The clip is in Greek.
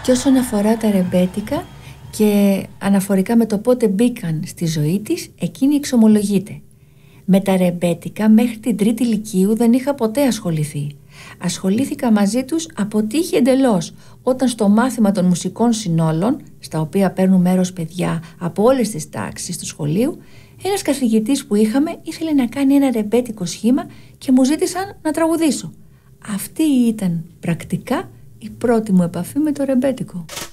Και όσον αφορά τα ρεμπέτικα και αναφορικά με το πότε μπήκαν στη ζωή της, εκείνη εξομολογείται. Με τα ρεμπέτικα μέχρι την τρίτη λυκείου δεν είχα ποτέ ασχοληθεί. Ασχολήθηκα μαζί τους από τύχη εντελώς, όταν στο μάθημα των μουσικών συνόλων, στα οποία παίρνουν μέρος παιδιά από όλες τις τάξεις του σχολείου, ένας καθηγητής που είχαμε ήθελε να κάνει ένα ρεμπέτικο σχήμα και μου ζήτησαν να τραγουδήσω. Αυτή ήταν πρακτικά η πρώτη μου επαφή με το ρεμπέτικο.